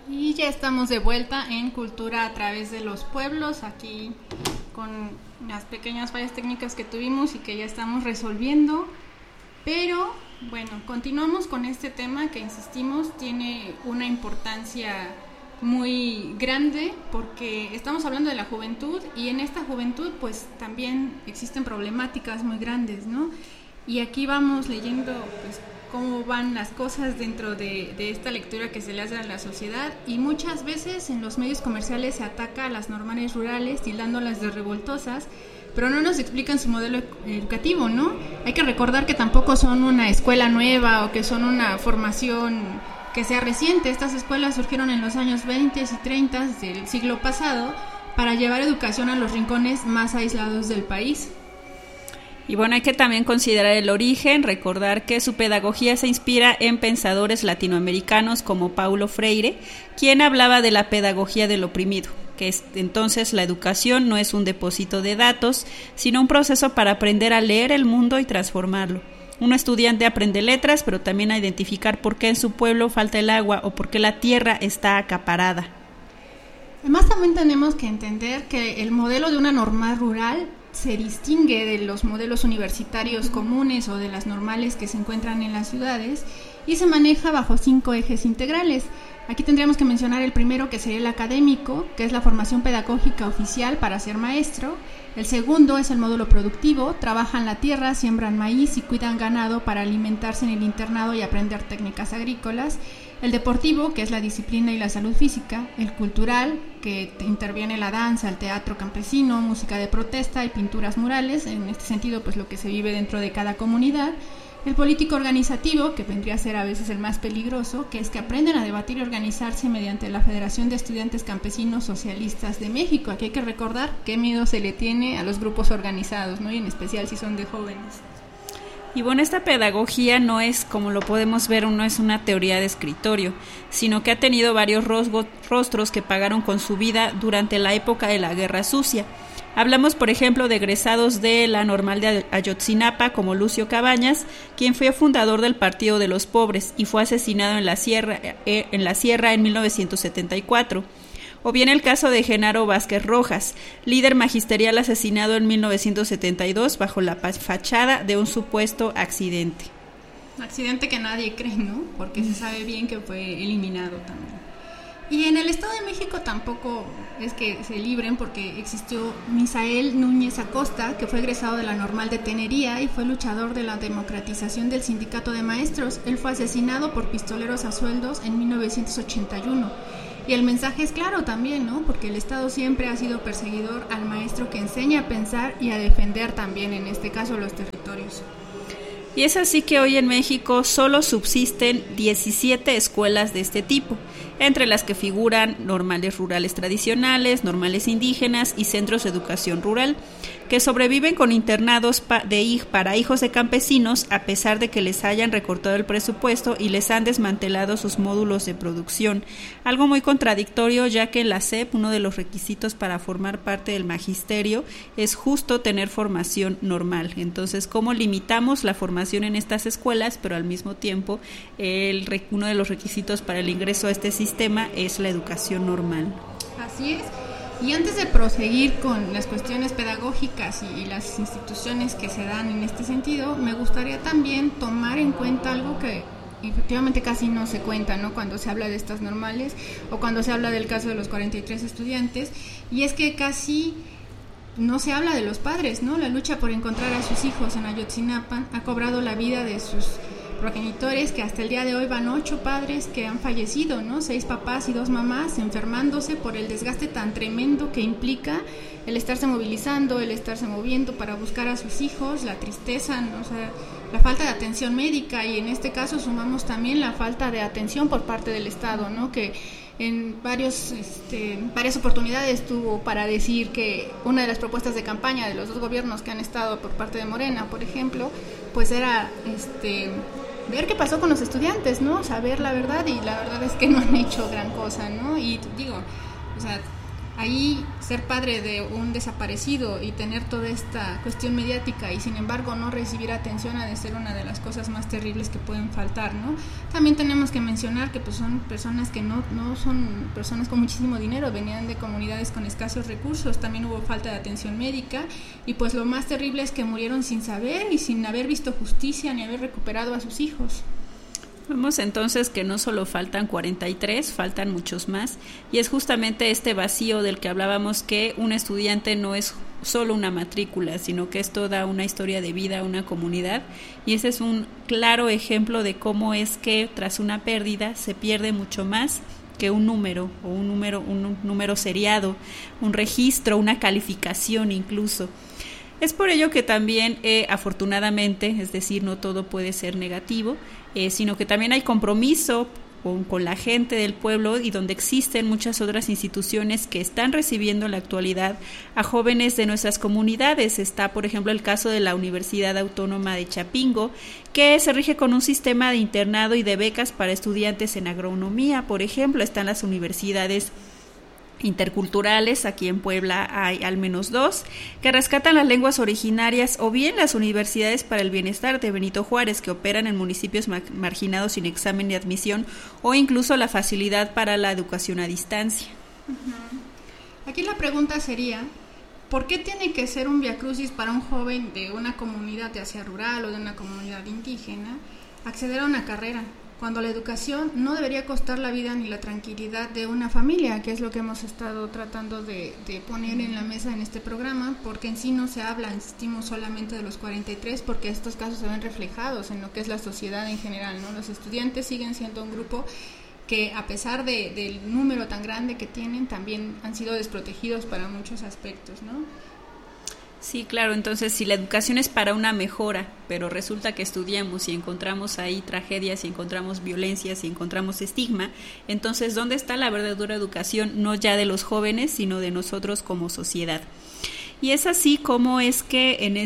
Y ya estamos de vuelta en Cultura a través de los pueblos, aquí con las pequeñas fallas técnicas que tuvimos y que ya estamos resolviendo. Pero bueno, continuamos con este tema que, insistimos, tiene una importancia muy grande porque estamos hablando de la juventud, y en esta juventud pues también existen problemáticas muy grandes, ¿no? Y aquí vamos leyendo pues cómo van las cosas dentro de esta lectura que se le hace a la sociedad, y muchas veces en los medios comerciales se ataca a las normales rurales tildándolas de revoltosas, pero no nos explican su modelo educativo, ¿no? Hay que recordar que tampoco son una escuela nueva o que son una formación que sea reciente. Estas escuelas surgieron en los años 20 y 30 del siglo pasado para llevar educación a los rincones más aislados del país. Y bueno, hay que también considerar el origen, recordar que su pedagogía se inspira en pensadores latinoamericanos como Paulo Freire, quien hablaba de la pedagogía del oprimido, que entonces la educación no es un depósito de datos, sino un proceso para aprender a leer el mundo y transformarlo. Un estudiante aprende letras, pero también a identificar por qué en su pueblo falta el agua o por qué la tierra está acaparada. Además, también tenemos que entender que el modelo de una normal rural se distingue de los modelos universitarios comunes o de las normales que se encuentran en las ciudades, y se maneja bajo 5 ejes integrales. Aquí tendríamos que mencionar el primero, que sería el académico, que es la formación pedagógica oficial para ser maestro. El segundo es el módulo productivo, trabajan la tierra, siembran maíz y cuidan ganado para alimentarse en el internado y aprender técnicas agrícolas. El deportivo, que es la disciplina y la salud física. El cultural, que interviene la danza, el teatro campesino, música de protesta y pinturas murales, en este sentido pues lo que se vive dentro de cada comunidad. El político organizativo, que vendría a ser a veces el más peligroso, que es que aprenden a debatir y organizarse mediante la Federación de Estudiantes Campesinos Socialistas de México. Aquí hay que recordar qué miedo se le tiene a los grupos organizados, ¿no? Y en especial si son de jóvenes. Y bueno, esta pedagogía no es, como lo podemos ver, no es una teoría de escritorio, sino que ha tenido varios rostros que pagaron con su vida durante la época de la Guerra Sucia. Hablamos, por ejemplo, de egresados de la Normal de Ayotzinapa, como Lucio Cabañas, quien fue fundador del Partido de los Pobres y fue asesinado en la Sierra en 1974. O bien el caso de Genaro Vázquez Rojas, líder magisterial asesinado en 1972 bajo la fachada de un supuesto accidente. Accidente que nadie cree, ¿no? Porque se sabe bien que fue eliminado también. Y en el Estado de México tampoco es que se libren, porque existió Misael Núñez Acosta, que fue egresado de la Normal de Tenería y fue luchador de la democratización del sindicato de maestros. Él fue asesinado por pistoleros a sueldos en 1981. Y el mensaje es claro también, ¿no? Porque el Estado siempre ha sido perseguidor al maestro que enseña a pensar y a defender también, en este caso, los territorios. Y es así que hoy en México solo subsisten 17 escuelas de este tipo, entre las que figuran normales rurales tradicionales, normales indígenas y centros de educación rural, que sobreviven con internados para hijos de campesinos, a pesar de que les hayan recortado el presupuesto y les han desmantelado sus módulos de producción. Algo muy contradictorio, ya que en la SEP uno de los requisitos para formar parte del magisterio es justo tener formación normal. Entonces, ¿cómo limitamos la formación en estas escuelas? Pero al mismo tiempo, uno de los requisitos para el ingreso a este sistema es la educación normal. Así es. Y antes de proseguir con las cuestiones pedagógicas y las instituciones que se dan en este sentido, me gustaría también tomar en cuenta algo que efectivamente casi no se cuenta, ¿no? Cuando se habla de estas normales o cuando se habla del caso de los 43 estudiantes, y es que casi no se habla de los padres, ¿no? La lucha por encontrar a sus hijos en Ayotzinapa ha cobrado la vida de sus progenitores, que hasta el día de hoy van 8 padres que han fallecido, ¿no? 6 papás y 2 mamás enfermándose por el desgaste tan tremendo que implica el estarse movilizando, el estarse moviendo para buscar a sus hijos, la tristeza, ¿no? O sea, la falta de atención médica, y en este caso sumamos también la falta de atención por parte del Estado, ¿no? Que en varias oportunidades tuvo para decir que una de las propuestas de campaña de los 2 gobiernos que han estado por parte de Morena, por ejemplo, pues era ver qué pasó con los estudiantes, ¿no? Saber la verdad, y la verdad es que no han hecho gran cosa, ¿no? Y digo, o sea, ahí ser padre de un desaparecido y tener toda esta cuestión mediática y sin embargo no recibir atención ha de ser una de las cosas más terribles que pueden faltar, ¿no? También tenemos que mencionar que pues son personas que no son personas con muchísimo dinero, venían de comunidades con escasos recursos, también hubo falta de atención médica y pues lo más terrible es que murieron sin saber y sin haber visto justicia ni haber recuperado a sus hijos. Vemos entonces que no solo faltan 43, faltan muchos más, y es justamente este vacío del que hablábamos, que un estudiante no es solo una matrícula, sino que es toda una historia de vida, una comunidad, y ese es un claro ejemplo de cómo es que tras una pérdida se pierde mucho más que un número, o un número seriado, un registro, una calificación incluso. Es por ello que también, afortunadamente, es decir, no todo puede ser negativo, sino que también hay compromiso con la gente del pueblo y donde existen muchas otras instituciones que están recibiendo en la actualidad a jóvenes de nuestras comunidades. Está, por ejemplo, el caso de la Universidad Autónoma de Chapingo, que se rige con un sistema de internado y de becas para estudiantes en agronomía. Por ejemplo, están las universidades interculturales, aquí en Puebla hay al menos 2, que rescatan las lenguas originarias, o bien las universidades para el bienestar de Benito Juárez, que operan en municipios marginados sin examen de admisión, o incluso la facilidad para la educación a distancia. Aquí la pregunta sería, ¿por qué tiene que ser un viacrucis para un joven de una comunidad, ya sea rural o de una comunidad indígena, acceder a una carrera, cuando la educación no debería costar la vida ni la tranquilidad de una familia, que es lo que hemos estado tratando de poner en la mesa en este programa, porque en sí no se habla, insistimos, solamente de los 43, porque estos casos se ven reflejados en lo que es la sociedad en general, ¿no? Los estudiantes siguen siendo un grupo que, a pesar del número tan grande que tienen, también han sido desprotegidos para muchos aspectos, ¿no? Sí, claro, entonces si la educación es para una mejora, pero resulta que estudiamos y encontramos ahí tragedias y encontramos violencias y encontramos estigma, entonces ¿dónde está la verdadera educación? No ya de los jóvenes, sino de nosotros como sociedad. Y es así como es que en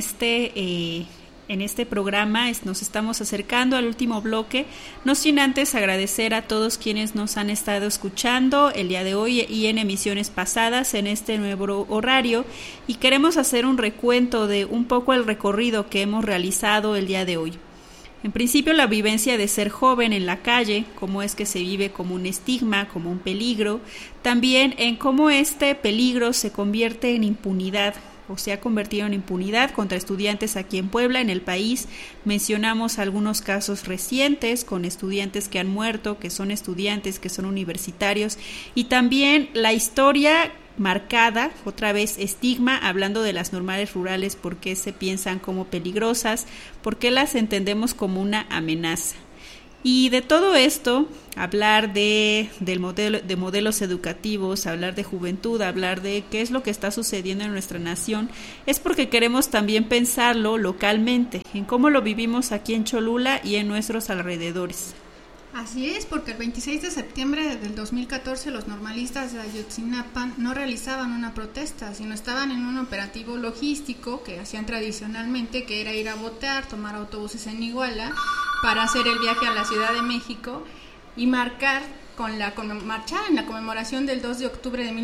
este programa nos estamos acercando al último bloque, no sin antes agradecer a todos quienes nos han estado escuchando el día de hoy y en emisiones pasadas en este nuevo horario, y queremos hacer un recuento de un poco el recorrido que hemos realizado el día de hoy. En principio, la vivencia de ser joven en la calle, cómo es que se vive como un estigma, como un peligro, también en cómo este peligro se convierte en impunidad, o se ha convertido en impunidad contra estudiantes aquí en Puebla, en el país. Mencionamos algunos casos recientes con estudiantes que han muerto, que son estudiantes, que son universitarios, y también la historia marcada, otra vez estigma, hablando de las normales rurales, por qué se piensan como peligrosas, por qué las entendemos como una amenaza. Y de todo esto, hablar de modelos educativos, hablar de juventud, hablar de qué es lo que está sucediendo en nuestra nación, es porque queremos también pensarlo localmente, en cómo lo vivimos aquí en Cholula y en nuestros alrededores. Así es, porque el 26 de septiembre del 2014 los normalistas de Ayotzinapa no realizaban una protesta, sino estaban en un operativo logístico que hacían tradicionalmente, que era ir a votar, tomar autobuses en Iguala para hacer el viaje a la Ciudad de México y marchar en la conmemoración del 2 de octubre de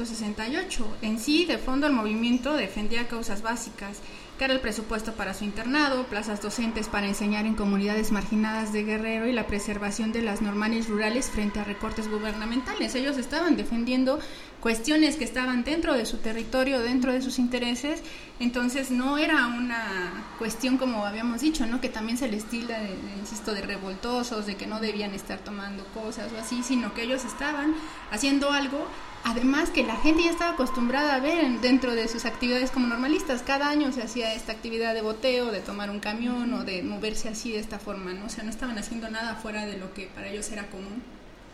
1968. En sí, de fondo, el movimiento defendía causas básicas, que era el presupuesto para su internado, plazas docentes para enseñar en comunidades marginadas de Guerrero y la preservación de las normales rurales frente a recortes gubernamentales. Ellos estaban defendiendo cuestiones que estaban dentro de su territorio, dentro de sus intereses, entonces no era una cuestión, como habíamos dicho, ¿no?, que también se les tilda, insisto, de revoltosos, de que no debían estar tomando cosas o así, sino que ellos estaban haciendo algo, además que la gente ya estaba acostumbrada a ver dentro de sus actividades como normalistas. Cada año se hacía esta actividad de boteo, de tomar un camión o de moverse así de esta forma, ¿no? O sea, no estaban haciendo nada fuera de lo que para ellos era común.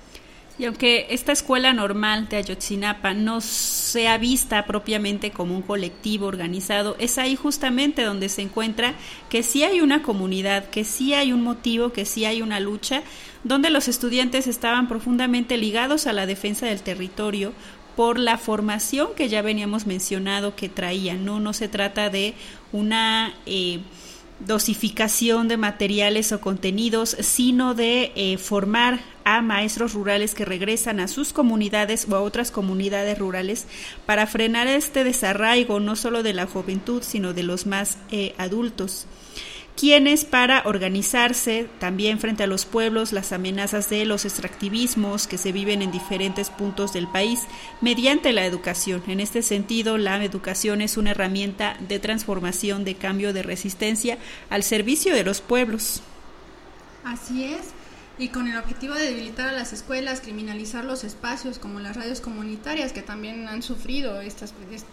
Y aunque esta escuela normal de Ayotzinapa no sea vista propiamente como un colectivo organizado, es ahí justamente donde se encuentra que sí hay una comunidad, que sí hay un motivo, que sí hay una lucha, donde los estudiantes estaban profundamente ligados a la defensa del territorio por la formación que ya veníamos mencionado que traían. No se trata de una dosificación de materiales o contenidos, sino de formar a maestros rurales que regresan a sus comunidades o a otras comunidades rurales para frenar este desarraigo no solo de la juventud, sino de los más adultos, quienes para organizarse también frente a los pueblos, las amenazas de los extractivismos que se viven en diferentes puntos del país mediante la educación. En este sentido, la educación es una herramienta de transformación, de cambio, de resistencia al servicio de los pueblos. Así es, y con el objetivo de debilitar a las escuelas, criminalizar los espacios como las radios comunitarias que también han sufrido estas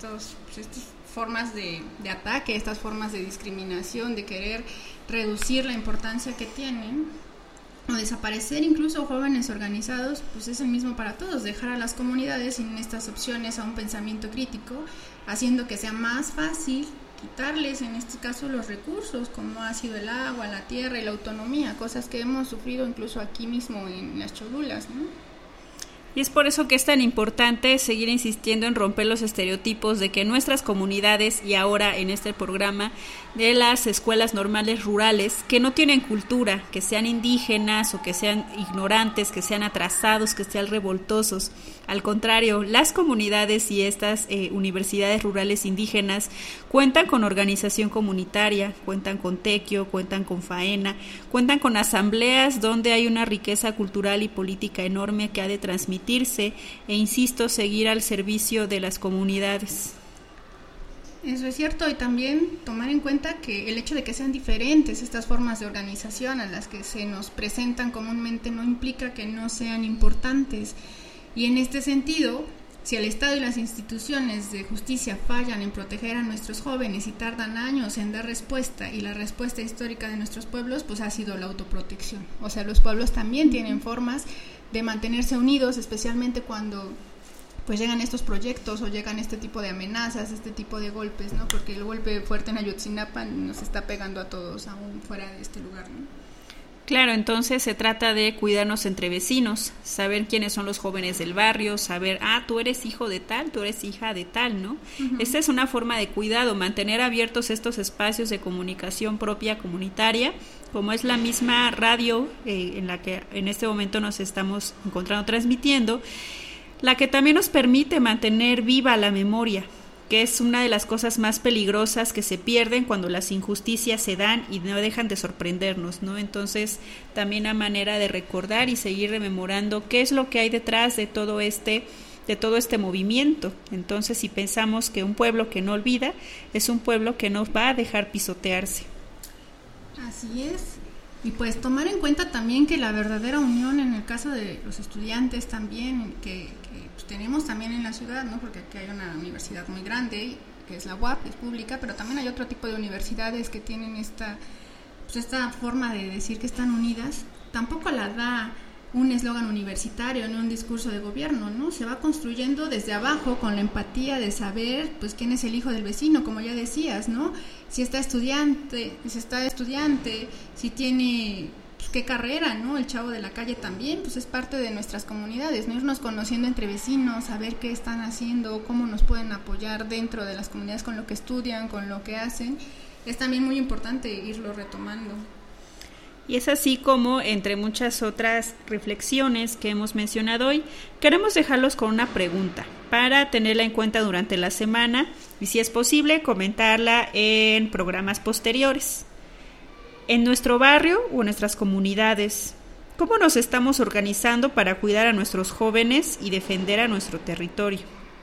formas de ataque, estas formas de discriminación, de querer reducir la importancia que tienen o desaparecer incluso jóvenes organizados, pues es el mismo para todos, dejar a las comunidades sin estas opciones a un pensamiento crítico, haciendo que sea más fácil quitarles en este caso los recursos como ha sido el agua, la tierra y la autonomía, cosas que hemos sufrido incluso aquí mismo en las Cholulas, ¿no? Y es por eso que es tan importante seguir insistiendo en romper los estereotipos de que nuestras comunidades, y ahora en este programa, de las escuelas normales rurales, que no tienen cultura, que sean indígenas o que sean ignorantes, que sean atrasados, que sean revoltosos. Al contrario, las comunidades y estas universidades rurales indígenas cuentan con organización comunitaria, cuentan con tequio, cuentan con faena, cuentan con asambleas donde hay una riqueza cultural y política enorme que ha de transmitirse e, insisto, seguir al servicio de las comunidades. Eso es cierto, y también tomar en cuenta que el hecho de que sean diferentes estas formas de organización a las que se nos presentan comúnmente no implica que no sean importantes. Y en este sentido, si el Estado y las instituciones de justicia fallan en proteger a nuestros jóvenes y tardan años en dar respuesta, y la respuesta histórica de nuestros pueblos pues ha sido la autoprotección. O sea, los pueblos también tienen formas de mantenerse unidos, especialmente cuando pues llegan estos proyectos o llegan este tipo de amenazas, este tipo de golpes, ¿no? Porque el golpe fuerte en Ayotzinapa nos está pegando a todos, aún fuera de este lugar, ¿no? Claro, entonces se trata de cuidarnos entre vecinos, saber quiénes son los jóvenes del barrio, saber, tú eres hijo de tal, tú eres hija de tal, ¿no? Uh-huh. Esta es una forma de cuidado, mantener abiertos estos espacios de comunicación propia comunitaria, como es la misma radio en la que en este momento nos estamos encontrando transmitiendo, la que también nos permite mantener viva la memoria, que es una de las cosas más peligrosas que se pierden cuando las injusticias se dan y no dejan de sorprendernos, ¿no? Entonces, también a manera de recordar y seguir rememorando qué es lo que hay detrás de todo este movimiento. Entonces, si pensamos que un pueblo que no olvida es un pueblo que no va a dejar pisotearse. Así es. Y pues tomar en cuenta también que la verdadera unión en el caso de los estudiantes también, que pues tenemos también en la ciudad, ¿no? Porque aquí hay una universidad muy grande, que es la UAP, es pública, pero también hay otro tipo de universidades que tienen esta forma de decir que están unidas. Tampoco la da un eslogan universitario ni un discurso de gobierno, ¿no? Se va construyendo desde abajo con la empatía de saber pues quién es el hijo del vecino, como ya decías, ¿no? Si está estudiante, si tiene pues, qué carrera, ¿no? El chavo de la calle también, pues es parte de nuestras comunidades, ¿no? Irnos conociendo entre vecinos, saber qué están haciendo, cómo nos pueden apoyar dentro de las comunidades con lo que estudian, con lo que hacen. Es también muy importante irlo retomando. Y es así como, entre muchas otras reflexiones que hemos mencionado hoy, queremos dejarlos con una pregunta para tenerla en cuenta durante la semana y, si es posible, comentarla en programas posteriores. En nuestro barrio o en nuestras comunidades, ¿cómo nos estamos organizando para cuidar a nuestros jóvenes y defender a nuestro territorio?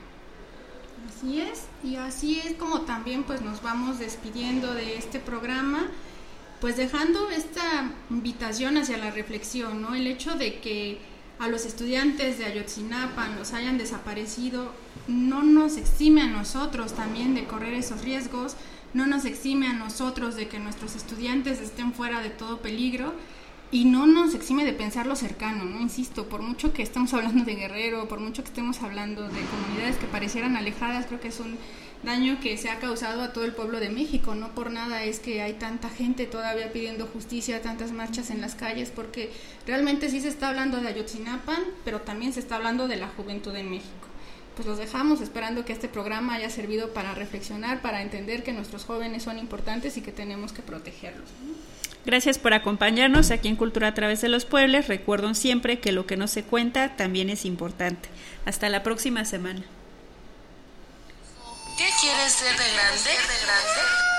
Así es, y así es como también pues nos vamos despidiendo de este programa, pues dejando esta invitación hacia la reflexión, ¿no? El hecho de que a los estudiantes de Ayotzinapa los hayan desaparecido no nos exime a nosotros también de correr esos riesgos, no nos exime a nosotros de que nuestros estudiantes estén fuera de todo peligro y no nos exime de pensar lo cercano, ¿no? Insisto, por mucho que estemos hablando de Guerrero, por mucho que estemos hablando de comunidades que parecieran alejadas, creo que es un daño que se ha causado a todo el pueblo de México. No por nada es que hay tanta gente todavía pidiendo justicia, tantas marchas en las calles, porque realmente sí se está hablando de Ayotzinapa, pero también se está hablando de la juventud en México. pues los dejamos esperando que este programa haya servido para reflexionar, para entender que nuestros jóvenes son importantes y que tenemos que protegerlos. Gracias por acompañarnos aquí en Cultura a través de los pueblos. Recuerden siempre que lo que no se cuenta también es importante. Hasta la próxima semana. ¿Qué quieres ser de grande?